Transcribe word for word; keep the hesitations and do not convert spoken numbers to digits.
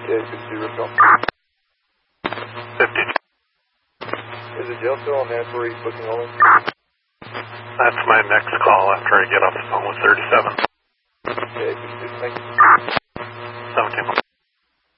Yeah, fifty Ripple. fifty. Is the jail still on there for he's looking only? That's my next call after I get off the phone with thirty-seven.